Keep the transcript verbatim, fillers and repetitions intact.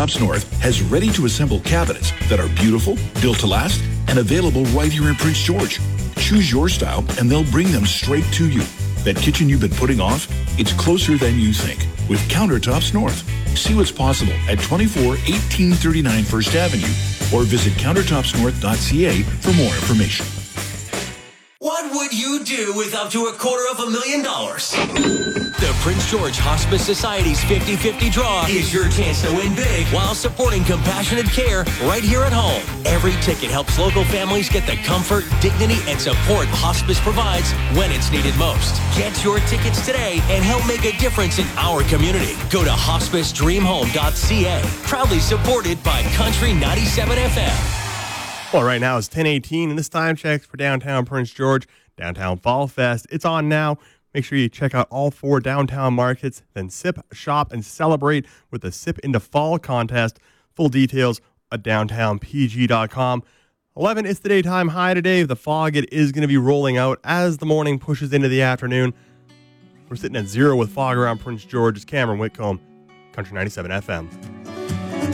Countertops North has ready-to-assemble cabinets that are beautiful, built to last, and available right here in Prince George. Choose your style, and they'll bring them straight to you. That kitchen you've been putting off, it's closer than you think with Countertops North. See what's possible at twenty-four eighteen thirty-nine First Avenue or visit countertops north dot c a for more information. What would you do with up to a quarter of a million dollars? The Prince George Hospice Society's fifty fifty draw is your chance to win big while supporting compassionate care right here at home. Every ticket helps local families get the comfort, dignity, and support hospice provides when it's needed most. Get your tickets today and help make a difference in our community. Go to hospice dream home dot c a. Proudly supported by Country ninety-seven F M. Well, right now it's ten eighteen, and this time check for downtown Prince George, Downtown Fall Fest. It's on now. Make sure you check out all four downtown markets, then sip, shop, and celebrate with the Sip into Fall contest. Full details at downtown p g dot com. eleven is the daytime high today. The fog, it is going to be rolling out as the morning pushes into the afternoon. We're sitting at zero with fog around Prince George. It's Cameron Whitcomb, Country ninety-seven F M.